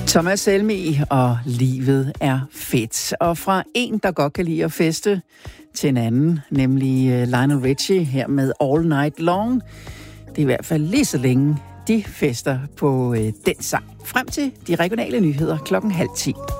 Thomas Helmig og Livet er fedt. Og fra en, der godt kan lide at feste, til en anden, nemlig Lionel Richie her med All Night Long. Det er i hvert fald lige så længe de fester på den sang. Frem til de regionale nyheder 9:30.